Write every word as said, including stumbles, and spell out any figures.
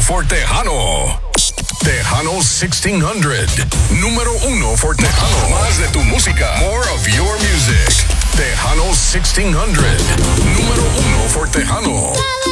for Tejano. Tejano sixteen hundred. Número uno for Tejano. Más de tu música. More of your music. Tejano sixteen hundred. Número uno for Tejano.